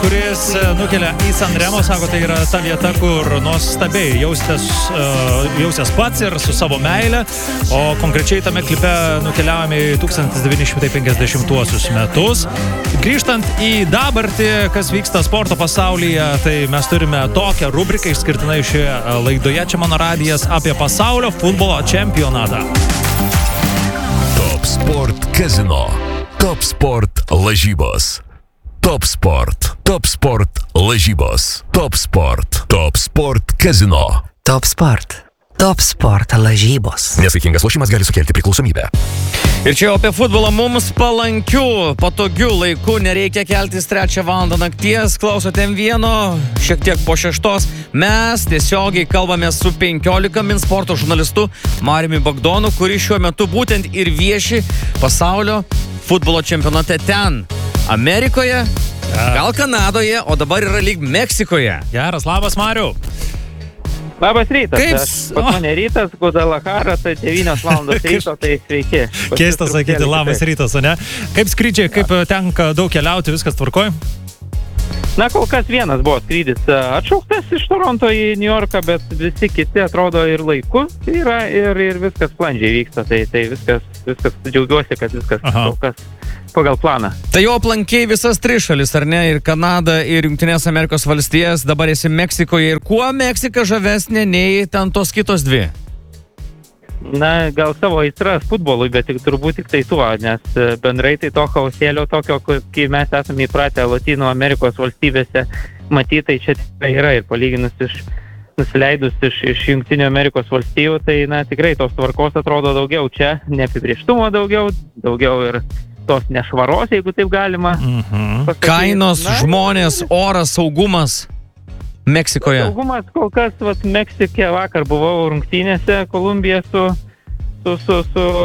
kuris nukelia į San Remo, sako, tai yra ta vieta, kur nuostabiai jausės pats ir su savo meile, o konkrečiai tame klipe nukeliavome į 1950 metus. Grįžtant į dabartį, kas vyksta sporto pasaulyje, tai mes turime tokią rubriką išskirtinai šioje laidoje, čia mano radijas, apie pasaulio futbolo čempionatą. Top Sport Casino. Top Sport lažybos. Top Sport. Top Sport lažybos. Top Sport. Top Sport Casino. Top Sport. Top Sport lažybos. Nesaikingas lošimas gali sukelti priklausomybę. Ir čia apie futbolą mums palankių, patogių laikų, nereikia keltis 3 valandą nakties, klausote M1, šiek tiek po 6. Mes tiesiogiai kalbame su 15 min sporto žurnalistu Mariumi Bagdonu, kuris šiuo metu būtent ir vieši pasaulio futbolo čempionate ten, Amerikoje, gal Kanadoje, o dabar yra lyg Meksikoje. Geras, labas Mariu. Labas rytas. Kaip? Pas mane rytas, Guadalajara, tai 9 valandos ryto, tai sveiki. Keista sakyti labas rytas, o ne? Kaip skrydžiai, kaip tenka daug keliauti, viskas tvarkoj? Na, kol kas vienas buvo skrydis atšauktas iš Toronto į New Yorką, bet visi kiti atrodo ir laiku yra ir viskas sklandžiai vyksta, tai viskas džiaugiuosi, kad viskas kol kas pagal planą. Tai jau aplankei visas 3 šalis, ar ne? Ir Kanada, ir Jungtinės Amerikos valstijas, dabar esi Meksikoje. Ir kuo Meksika žavesnė nei ten tos kitos 2? Na, gal savo aistras futbolui, bet turbūt tik tai tuo, nes bendrai tai to chaosėlio tokio, kai mes esame įpratę Latino Amerikos valstybėse matyti, tai čia tikrai yra ir palyginus nusileidus iš Jungtinių Amerikos valstijų, tai na, tikrai tos tvarkos atrodo daugiau čia, neapibrėžtumo daugiau ir tos nešvaros, jeigu taip galima. Pasakyti. Kainos, žmonės, oras, saugumas Meksikoje. Saugumas kol kas, Meksikė vakar buvau rungtynėse Kolumbija su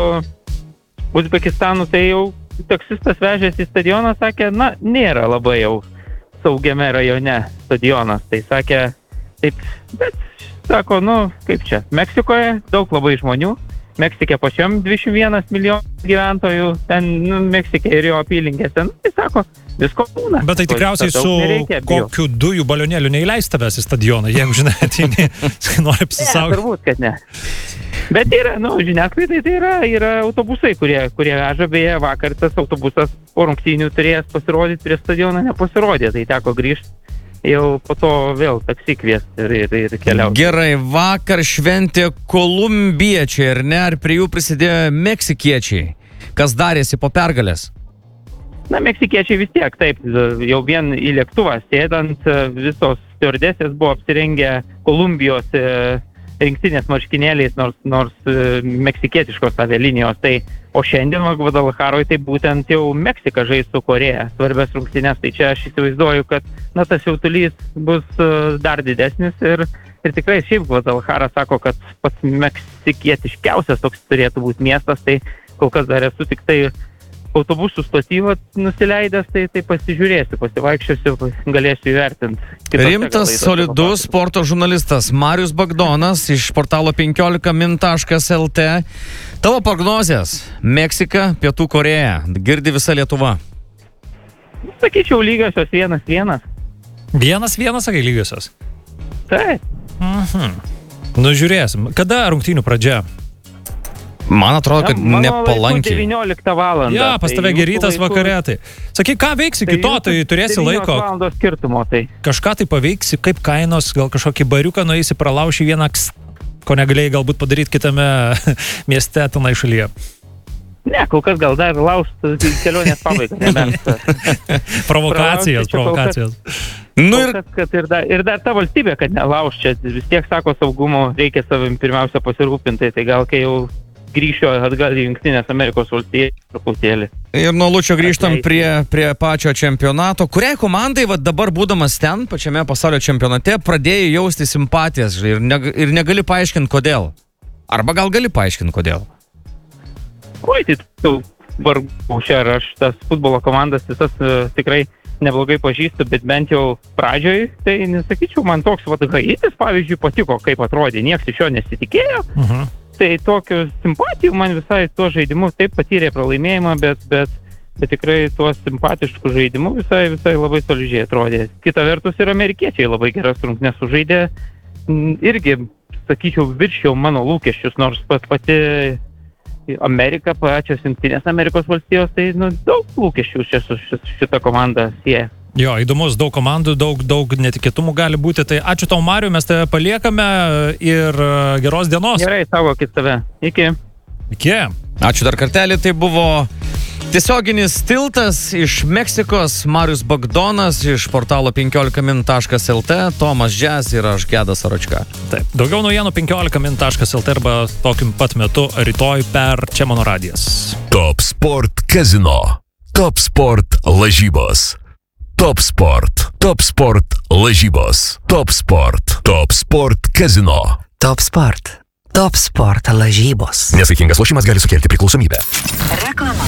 Uzbekistanu, tai jau taksistas vežęs į stadioną, sakė, na, nėra labai jau saugiame rajone stadionas, tai sakė, taip, bet sako, nu, kaip čia, Meksikoje daug labai žmonių, Meksikė pačiam 21 milijonų gyventojų, ten, Meksikė ir jo apylinkėse, tai sako, visko būna. Bet tai tikriausiai su kokiu dujų balionėliu neįleis tavęs į stadioną, jeigu, žinai, atini, nori apsisaugoti. Ne, turbūt, kad ne. Bet yra, žiniasklaidai tai yra autobusai, kurie veža, beje, vakar tas autobusas po rungtynių turėjęs pasirodyti prie stadioną, nepasirodė, tai teko grįžti. Jau po to vėl taksi kviesti ir keliauti. Gerai, vakar šventė kolumbiečiai, ar ne? Ar prie jų prisidėjo meksikiečiai? Kas darėsi po pergalės? Na, meksikiečiai vis tiek, taip, jau vien į lėktuvą sėdant, visos stewardesės buvo apsirengę Kolumbijos rinktinės marškinėliais, nors meksikietiškos avialinijos. Tai, o šiandien Guadalajaroje tai būtent jau Meksika žais su Koreja svarbias rungtynes. Tai čia aš įsivaizduoju, kad tas jautulys bus dar didesnis ir tikrai šiaip Guadalajara sako, kad pats meksikietiškiausias toks turėtų būti miestas. Tai kol kas dar esu tik tai autobusų stotyvą nusileidęs, tai pasižiūrėsiu, pasivaikščiosiu, galėsiu įvertinti. Rimtas, solidus sporto žurnalistas Marius Bagdonas iš portalo 15min.lt. Tavo prognozės: Meksika, Pietų Koreja, girdi visa Lietuva. Sakyčiau, lygiosios 1-1. 1-1, sakai, lygiosios? Taip. Nu, žiūrėsim. Kada rungtynių pradžia? Man atrodo, kad nepalankiai. 19 valandą. Ja, pas tave rytas vakare, tai. Sakai, ką veiksi iki to, tai turėsi laiko. 9 valandos skirtumo, tai. Kažką tai paveiksi, kaip kainos, gal kažkokį bariuką nueisi, pralauši vieną, ko negalėjai galbūt padaryti kitame mieste, tenai šalyje. Ne, kol kas gal dar laužt kelionės pabaigą, nebent. Provokacijos. Nu ir dar ta valstybė, kad nelauž čia, vis tiek sako saugumo, reikia savim pirmiausia pasirūpinti, tai gal kai jau grįšiu atgal į Jungtinės Amerikos valstijas truputėlį. Ir nuo Lučio grįžtam prie pačio čempionato. Kuriai komandai dabar būdamas ten, pačiame pasaulio čempionate, pradėjai jausti simpatijas ir negali paaiškinti kodėl? Arba gal gali paaiškinti kodėl? Oi, tai vargu čia, aš tas futbolo komandas visas tikrai neblogai pažįstu, bet bent jau pradžioj, tai nesakyčiau, man toks Haitis, pavyzdžiui, patiko, kaip atrodė, nieks iš jo nesitikėjo. Tai tokių simpatijų man visai tuo žaidimu taip patyrė pralaimėjimą, bet bet tikrai tuos simpatiškų žaidimų visai labai solidžiai atrodė. Kita vertus ir amerikiečiai labai geras rungtynes sužaidė, irgi, sakyčiau, viršiau mano lūkesčius, nors pati Amerika, pačios Jungtinės Amerikos valstijos, tai daug lūkesčių čia su šita komanda sieja. Jo, įdomus, daug komandų, daug netikėtumų gali būti, tai ačiū tau, Mariu, mes tave paliekame ir geros dienos. Gerai, saugokit save. Iki. Ačiū dar kartelį, tai buvo tiesioginis tiltas iš Meksikos, Marius Bagdonas iš portalo 15min.lt, Tomas Džes ir aš Gedas Aračka. Taip, daugiau naujienų 15min.lt arba tokiu pat metu rytoj per Čia mano radijas. Top Sport Casino. Top Sport lažybos. Top Sport. Top Sport lažybos. Top Sport. Top Sport Casino. Top Sport. Top Sport lažybos. Nesaikingas lošimas gali sukelti priklausomybę. Reklama.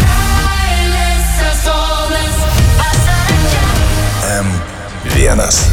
M1